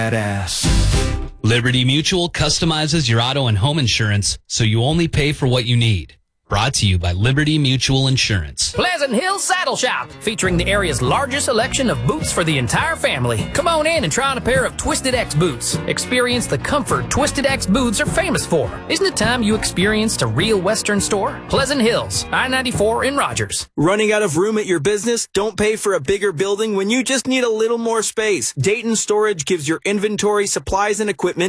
ass. Liberty Mutual customizes your auto and home insurance so you only pay for what you need. Brought to you by Liberty Mutual Insurance. Pleasant Hill Saddle Shop, featuring the area's largest selection of boots for the entire family. Come on in and try on a pair of Twisted X boots. Experience the comfort Twisted X boots are famous for. Isn't it time you experienced a real Western store? Pleasant Hills, I-94 in Rogers. Running out of room at your business? Don't pay for a bigger building when you just need a little more space. Dayton Storage gives your inventory, supplies, and equipment